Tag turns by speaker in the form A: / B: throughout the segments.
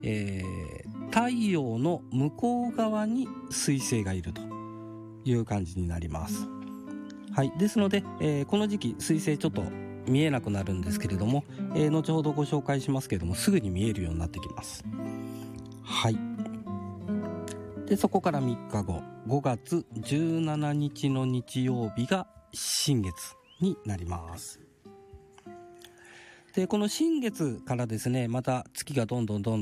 A: 太陽の向こう側に彗星がいるという感じになります。はい、ですので、この時期彗星ちょっと見えなくなるんですけれども、後ほどご紹介しますけれども、すぐに見えるようになってきます。はい。で、そこから3日後、5月17日の日曜日が新月になります。で、この新月からですね、また月がどんどん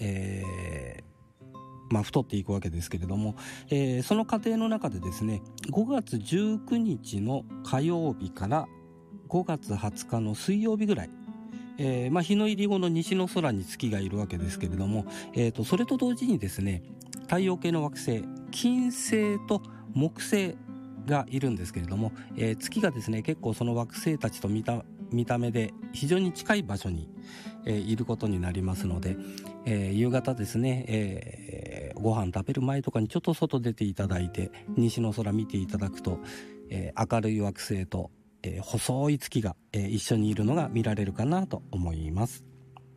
A: 太っていくわけですけれども、その過程の中でですね、5月19日の火曜日から5月20日の水曜日ぐらい、日の入り後の西の空に月がいるわけですけれども、それと同時にですね、太陽系の惑星金星と木星がいるんですけれども、月がですね結構その惑星たちと見た目で非常に近い場所に、いることになりますので、夕方ですね、ご飯食べる前とかにちょっと外出ていただいて西の空見ていただくと、明るい惑星と、細い月が、一緒にいるのが見られるかなと思います。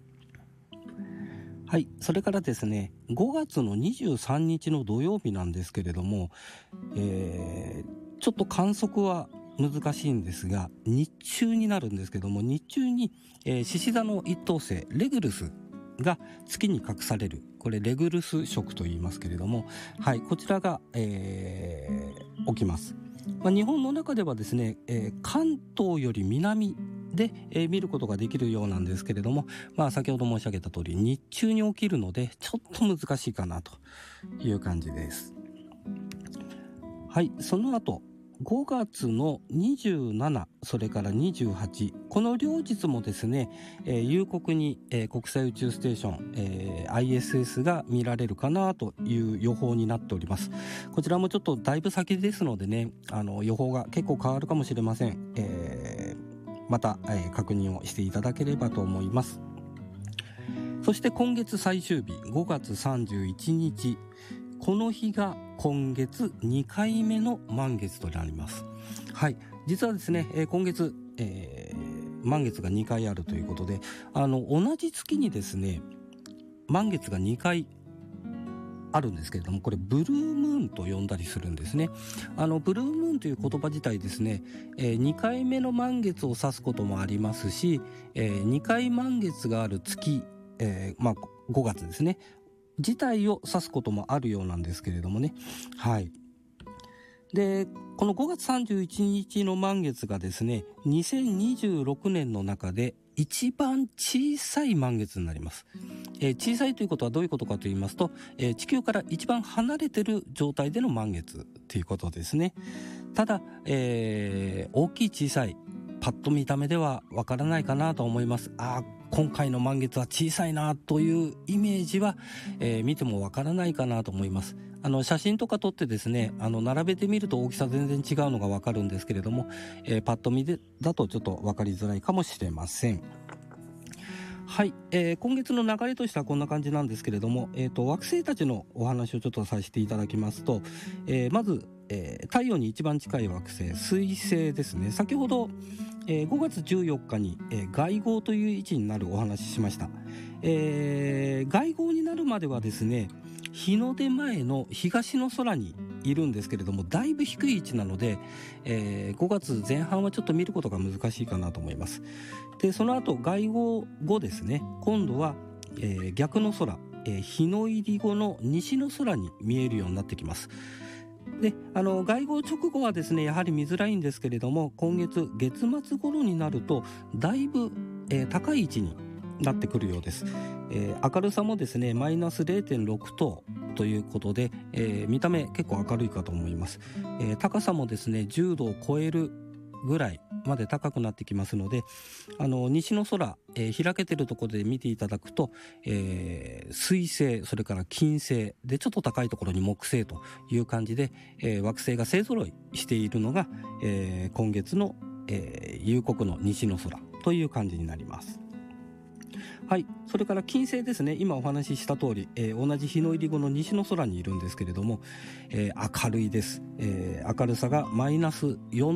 A: はい、それからですね、5月の23日の土曜日なんですけれども、ちょっと観測は難しいんですが、日中になるんですけども、日中に、獅子座の一等星レグルスが月に隠される、これレグルス食と言いますけれども、はい、こちらが、起きます。日本の中ではですね、関東より南で、見ることができるようなんですけれども、先ほど申し上げた通り日中に起きるのでちょっと難しいかなという感じです。はい、その後5月の27、それから28、この両日もですね、夕刻に、国際宇宙ステーション、ISS が見られるかなという予報になっております。こちらもちょっとだいぶ先ですのでね、予報が結構変わるかもしれません。また、確認をしていただければと思います。そして今月最終日5月31日、この日が今月2回目の満月となります。はい、実はですね、今月、満月が2回あるということで、同じ月にですね満月が2回あるんですけれども、これブルームーンと呼んだりするんですね。ブルームーンという言葉自体ですね、2回目の満月を指すこともありますし、2回満月がある月、5月ですね自体を指すこともあるようなんですけれどもね。はい。で、この5月31日の満月がですね、2026年の中で一番小さい満月になります。小さいということはどういうことかと言いますと、地球から一番離れてる状態での満月ということですね。ただ、大きい小さい、パッと見た目ではわからないかなと思います。今回の満月は小さいなというイメージは、見てもわからないかなと思います。写真とか撮ってですね、並べてみると大きさ全然違うのがわかるんですけれども、パッと見だとちょっとわかりづらいかもしれません。はい、今月の流れとしてはこんな感じなんですけれども、惑星たちのお話をちょっとさせていただきますと、まず、太陽に一番近い惑星水星ですね。先ほど、5月14日に、外号という位置になるお話ししました。外号になるまではですね、日の出前の東の空にいるんですけれども、だいぶ低い位置なので、5月前半はちょっと見ることが難しいかなと思います。で、その後外号後ですね、今度は、逆の空、日の入り後の西の空に見えるようになってきます。で、外号直後はですねやはり見づらいんですけれども、今月月末頃になるとだいぶ、高い位置になってくるようです。明るさもですねマイナス 0.6 等ということで、見た目結構明るいかと思います。高さもですね10度を超えるぐらいまで高くなってきますので、西の空、開けてるところで見ていただくと、水星、それから金星でちょっと高いところに木星という感じで、惑星が勢ぞろいしているのが、今月の、夕刻の西の空という感じになります。はい、それから金星ですね。今お話しした通り、同じ日の入り後の西の空にいるんですけれども、明るいです。明るさがマイナス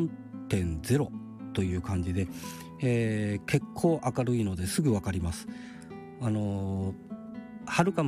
A: 4.0 という感じで、結構明るいのですぐわかります。 はるか